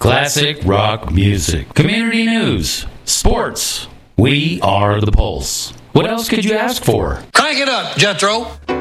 Classic rock music, community news, sports. We are the Pulse. What else could you ask for? Crank it up, Jethro.